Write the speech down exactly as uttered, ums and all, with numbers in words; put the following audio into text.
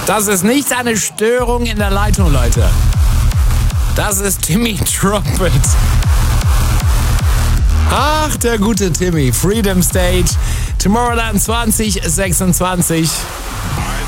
Das ist nicht eine Störung in der Leitung, Leute. Das ist Timmy Trumpet. Ach, der gute Timmy. Freedom Stage. Tomorrowland zwanzig sechsundzwanzig.